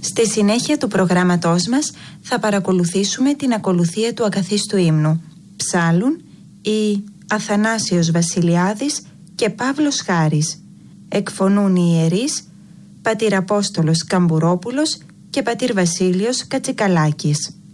Στη συνέχεια του προγράμματός μας θα παρακολουθήσουμε την ακολουθία του ακαθίστου ύμνου. Ψάλουν οι Αθανάσιος Βασιλιάδης και Παύλος Χάρης. Εκφωνούν οι ιερείς Πατήρ Απόστολος Καμπουρόπουλος και Πατήρ Βασίλειος Κατσικαλάκης.